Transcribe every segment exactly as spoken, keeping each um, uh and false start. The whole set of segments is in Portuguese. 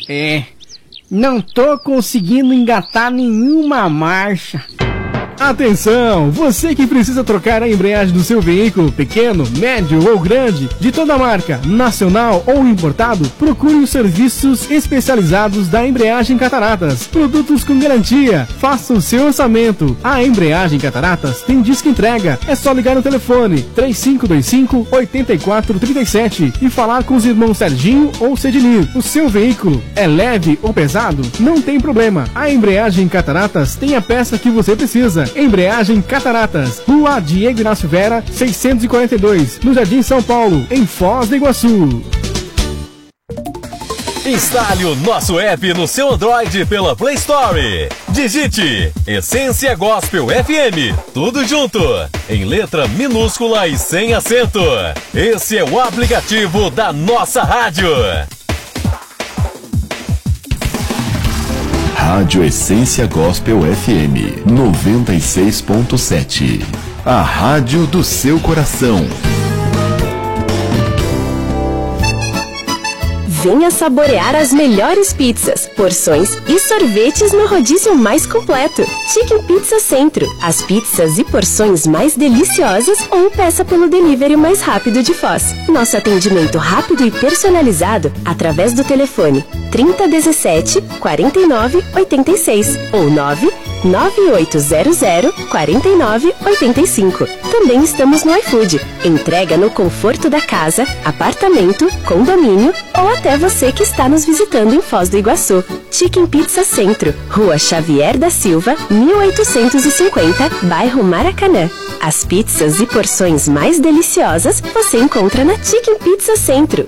É, não tô conseguindo engatar nenhuma marcha. Atenção! Você que precisa trocar a embreagem do seu veículo, pequeno, médio ou grande, de toda marca, nacional ou importado, procure os serviços especializados da Embreagem Cataratas. Produtos com garantia. Faça o seu orçamento. A Embreagem Cataratas tem disco entrega. É só ligar no telefone três cinco dois cinco, oito quatro três sete e falar com os irmãos Serginho ou Cedinir. O seu veículo é leve ou pesado? Não tem problema. A Embreagem Cataratas tem a peça que você precisa. Embreagem Cataratas, Rua Diego Inácio Vera, seiscentos e quarenta e dois, no Jardim São Paulo, em Foz do Iguaçu. Instale o nosso app no seu Android pela Play Store. Digite Essência Gospel F M, tudo junto, em letra minúscula e sem acento. Esse é o aplicativo da nossa rádio. Rádio Essência Gospel F M noventa e seis ponto sete. A rádio do seu coração. Venha saborear as melhores pizzas, porções e sorvetes no rodízio mais completo. Chicken Pizza Centro. As pizzas e porções mais deliciosas ou peça pelo delivery mais rápido de Foz. Nosso atendimento rápido e personalizado através do telefone trinta dezessete, quarenta e nove, oitenta e seis ou nove nove oito zero zero, quarenta e nove, oitenta e cinco. Também estamos no iFood. Entrega no conforto da casa, apartamento, condomínio ou até você que está nos visitando em Foz do Iguaçu. Chicken Pizza Centro, Rua Xavier da Silva, mil oitocentos e cinquenta, bairro Maracanã. As pizzas e porções mais deliciosas você encontra na Chicken Pizza Centro.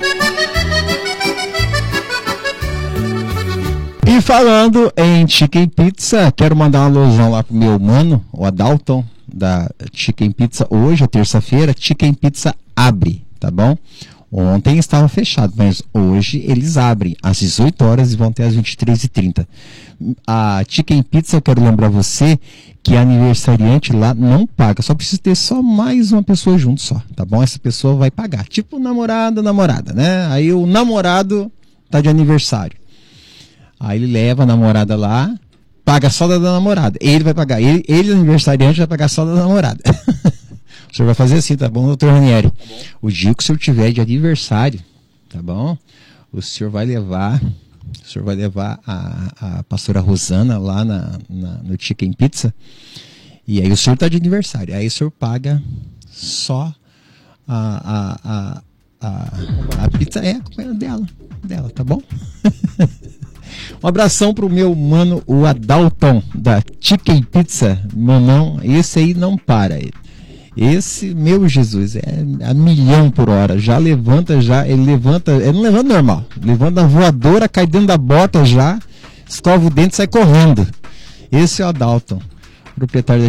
E falando em Chicken Pizza, quero mandar uma alusão lá pro meu mano, o Adalton, da Chicken Pizza. Hoje, é terça-feira, Chicken Pizza abre, tá bom? Ontem estava fechado, mas hoje eles abrem às dezoito horas e vão até às vinte e três e trinta. A Chicken Pizza, eu quero lembrar você que a aniversariante lá não paga, só precisa ter só mais uma pessoa junto só, tá bom? Essa pessoa vai pagar, tipo namorado, namorada, né? Aí o namorado tá de aniversário. Aí ele leva a namorada lá, paga só da namorada. Ele vai pagar, ele, ele aniversariante vai pagar só da namorada. O senhor vai fazer assim, tá bom, doutor Ranieri? Tá bom. O dia que o senhor tiver de aniversário, tá bom? O senhor vai levar, o senhor vai levar a, a pastora Rosana lá na, na, no Chicken Pizza. E aí o senhor tá de aniversário. Aí o senhor paga só a, a, a, a, a pizza é dela, dela, tá bom? Um abração pro meu mano, o Adalton, da Chicken Pizza. Mamão, esse aí não para. Esse, meu Jesus, é a milhão por hora. Já levanta, já, ele levanta, ele não levanta normal. Levanta a voadora, cai dentro da bota já, escova o dente e sai correndo. Esse é o Adalton, proprietário da